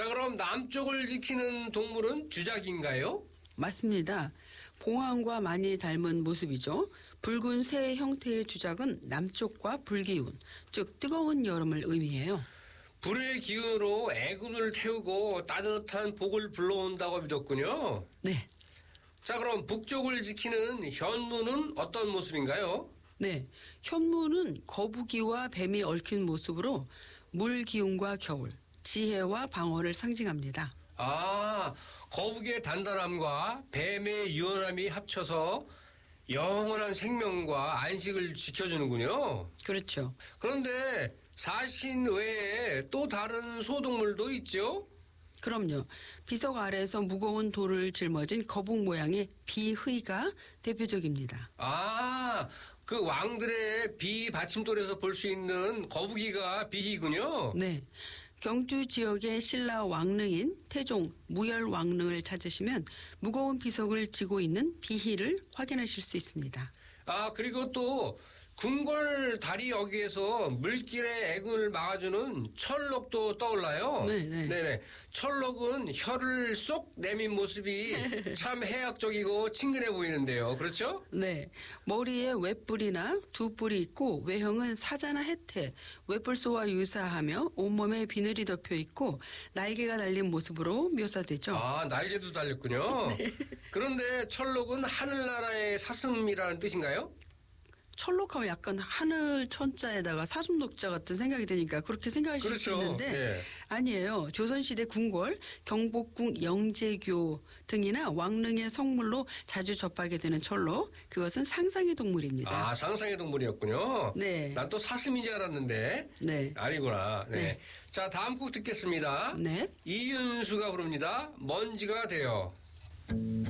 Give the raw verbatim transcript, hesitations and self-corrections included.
자, 그럼 남쪽을 지키는 동물은 주작인가요? 맞습니다. 봉황과 많이 닮은 모습이죠. 붉은 새 형태의 주작은 남쪽과 불기운, 즉 뜨거운 여름을 의미해요. 불의 기운으로 애군을 태우고 따뜻한 복을 불러온다고 믿었군요. 네. 자, 그럼 북쪽을 지키는 현무는 어떤 모습인가요? 네. 현무는 거북이와 뱀이 얽힌 모습으로 물 기운과 겨울, 지혜와 방어를 상징합니다. 아, 거북이의 단단함과 뱀의 유연함이 합쳐서 영원한 생명과 안식을 지켜주는군요. 그렇죠. 그런데 사신 외에 또 다른 소동물도 있죠? 그럼요. 비석 아래에서 무거운 돌을 짊어진 거북 모양의 비흐이가 대표적입니다. 아, 그 왕들의 비 받침돌에서 볼 수 있는 거북이가 비희군요. 네. 경주 지역의 신라 왕릉인 태종 무열 왕릉을 찾으시면 무거운 비석을 지고 있는 비희를 확인하실 수 있습니다. 아, 그리고 또 궁궐 다리 여기에서 물길에 애군을 막아주는 철록도 떠올라요. 네네. 네네. 철록은 혀를 쏙 내민 모습이 참 해학적이고 친근해 보이는데요. 그렇죠? 네. 머리에 웹뿔이나 두 뿔이 있고 외형은 사자나 해태, 웹불소와 유사하며 온몸에 비늘이 덮여 있고 날개가 달린 모습으로 묘사되죠. 아, 날개도 달렸군요. 네. 그런데 철록은 하늘나라의 사슴이라는 뜻인가요? 철록하면 약간 하늘 천자에다가 사슴녹자 같은 생각이 드니까 그렇게 생각하실 그렇죠. 수 있는데 네. 아니에요. 조선시대 궁궐, 경복궁 영재교 등이나 왕릉의 성물로 자주 접하게 되는 철록, 그것은 상상의 동물입니다. 아, 상상의 동물이었군요. 네. 난 또 사슴인 줄 알았는데 네. 아니구나. 네. 네. 자, 다음 곡 듣겠습니다. 네. 이윤수가 부릅니다. 먼지가 되어.